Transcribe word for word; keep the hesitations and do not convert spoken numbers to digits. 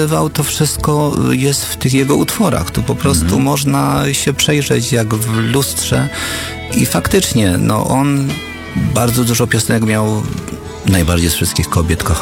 To wszystko jest w tych jego utworach. Tu po prostu mhm. można się przejrzeć jak w lustrze i faktycznie, no on bardzo dużo piosenek miał, najbardziej z wszystkich kobiet kocham.